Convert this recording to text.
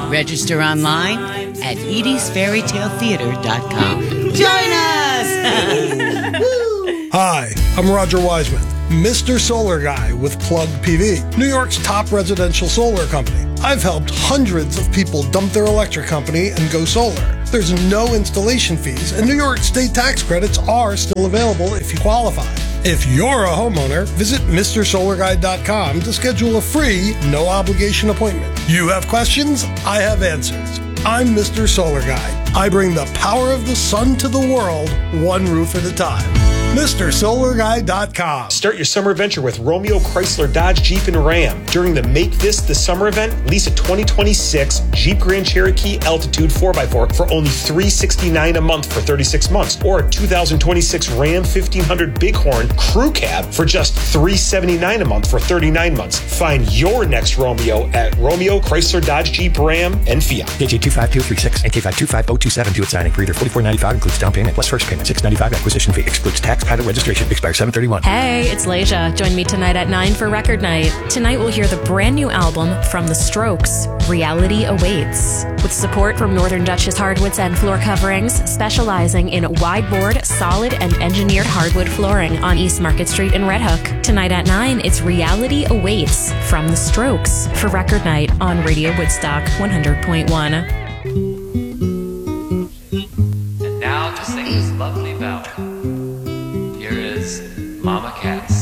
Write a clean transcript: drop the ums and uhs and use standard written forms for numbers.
Register online at EdiesFairyTaleTheater.com. Join us! Hi, I'm Roger Wiseman, Mr. Solar Guy with Plug PV, New York's top residential solar company. I've helped hundreds of people dump their electric company and go solar. There's no installation fees, and New York state tax credits are still available if you qualify. If you're a homeowner, visit MrSolarGuy.com to schedule a free, no-obligation appointment. You have questions, I have answers. I'm Mr. Solar Guy. I bring the power of the sun to the world, one roof at a time. MrSolarGuy.com. Start your summer adventure with Romeo, Chrysler, Dodge, Jeep, and Ram. During the Make This the Summer event, lease a 2026 Jeep Grand Cherokee Altitude 4x4 for only $369 a month for 36 months, or a 2026 Ram 1500 Bighorn Crew Cab for just $379 a month for 39 months. Find your next Romeo at Romeo, Chrysler, Dodge, Jeep, Ram, and Fiat. KJ 25236 and K5250272 at signing. Per year $44.95 includes down payment plus first payment. $6.95 acquisition fee excludes tax. Pilot registration expires 7/31. Hey, it's Leisha. Join me tonight at 9 for Record Night. Tonight we'll hear the brand new album from The Strokes, Reality Awaits. With support from Northern Duchess Hardwoods and Floor Coverings, specializing in wide-board, solid, and engineered hardwood flooring on East Market Street in Red Hook. Tonight at 9, it's Reality Awaits from The Strokes for Record Night on Radio Woodstock 100.1. And now to sing this lovely ballad, here is Mama Cat's